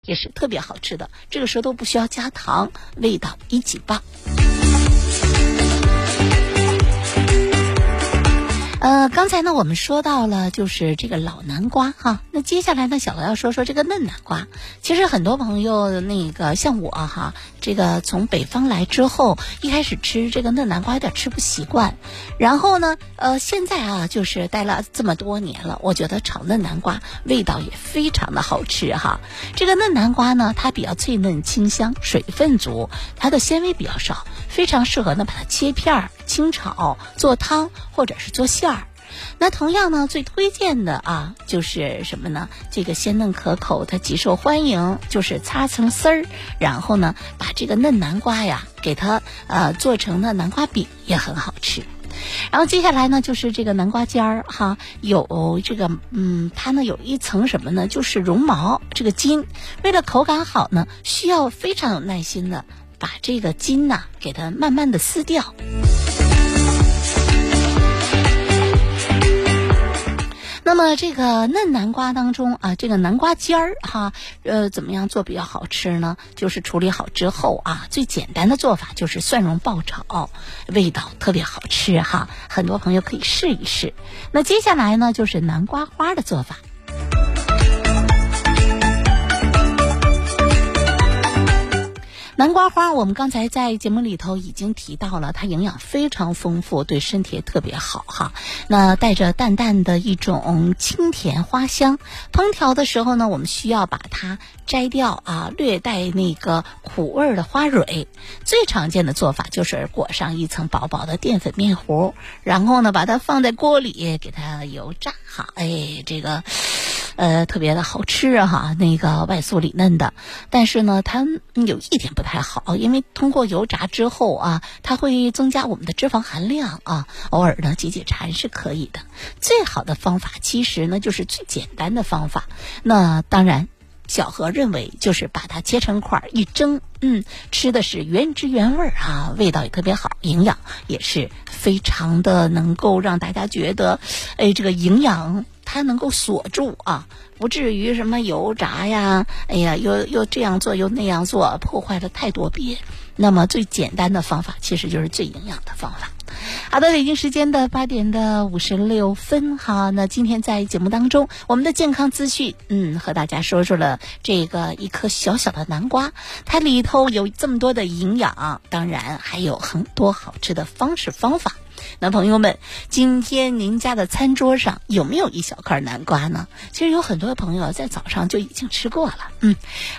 也是特别好吃的，这个时候都不需要加糖，味道一级棒。刚才呢我们说到了就是这个老南瓜哈，那接下来呢小鹅要说说这个嫩南瓜。其实很多朋友那个像我哈，这个从北方来之后，一开始吃这个嫩南瓜有点吃不习惯，然后呢现在啊就是待了这么多年了，我觉得炒嫩南瓜味道也非常的好吃哈。这个嫩南瓜呢它比较脆嫩清香，水分足，它的纤维比较少，非常适合呢把它切片清炒做汤或者是做馅儿。那同样呢最推荐的啊就是什么呢，这个鲜嫩可口它极受欢迎，就是擦层丝儿，然后呢把这个嫩南瓜呀给它做成了南瓜饼也很好吃。然后接下来呢就是这个南瓜尖儿哈，有这个它呢有一层什么呢，就是绒毛这个筋，为了口感好呢需要非常有耐心的把这个筋呐给它慢慢的撕掉。那么这个嫩南瓜当中啊，这个南瓜尖儿哈，怎么样做比较好吃呢？就是处理好之后啊，最简单的做法就是蒜蓉爆炒，味道特别好吃哈，很多朋友可以试一试。那接下来呢，就是南瓜花的做法。南瓜花我们刚才在节目里头已经提到了，它营养非常丰富，对身体也特别好哈。那带着淡淡的一种清甜花香，烹调的时候呢，我们需要把它摘掉啊，略带那个苦味的花蕊。最常见的做法就是裹上一层薄薄的淀粉面糊，然后呢把它放在锅里给它油炸哈，这个特别的好吃啊哈，那个外酥里嫩的。但是呢它有一点不太好，因为通过油炸之后啊，它会增加我们的脂肪含量啊，偶尔呢解解馋是可以的。最好的方法其实呢就是最简单的方法，那当然小何认为就是把它切成块一蒸，吃的是原汁原味啊，味道也特别好，营养也是非常的能够让大家觉得这个营养它能够锁住啊，不至于什么油炸呀，又这样做又那样做，破坏了太多别。那么最简单的方法其实就是最营养的方法。好的，北京时间的8点56分哈，那今天在节目当中我们的健康资讯和大家说说了这个一颗小小的南瓜，它里头有这么多的营养，当然还有很多好吃的方式方法。那朋友们，今天您家的餐桌上有没有一小块南瓜呢？其实有很多朋友在早上就已经吃过了。